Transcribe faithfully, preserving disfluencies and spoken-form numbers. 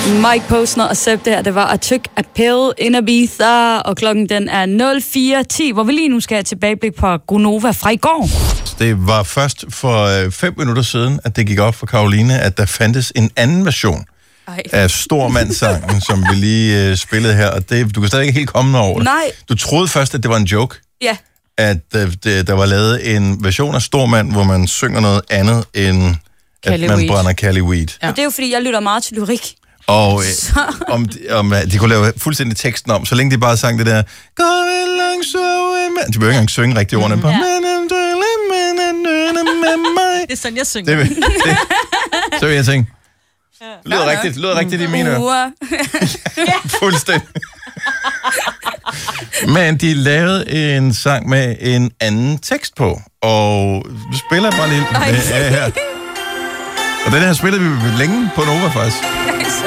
Mike Posner og Sepp der, det var I Took a Pill in Ibiza, og klokken den er nul fire ti, hvor vi lige nu skal have tilbageblik på Gonova fra i går. Det var først for fem minutter siden, at det gik op for Karoline, at der fandtes en anden version Ej. af Stormandssangen, som vi lige uh, spillede her, og det, du kan stadig ikke helt komme over det. Nej. Du troede først, at det var en joke. Ja. At uh, det, der var lavet en version af Stormand, hvor man synger noget andet end Cali at man weed. brænder Cali weed. Ja. Og det er jo fordi, jeg lytter meget til lyrik. Og øh, om, om de kunne lave fuldstændig teksten om, så længe de bare sang det der Gå langt så de behøver ikke engang synge rigtig ordene på. Ja. Det er sådan, jeg synger. Det, det, så vil jeg tænke, det lyder rigtigt, det lyder rigtigt i mine ører. Fuldstændig. Men de lavede en sang med en anden tekst på, og du spiller bare lige med her. Og den her spillede vi længe på Nova faktisk.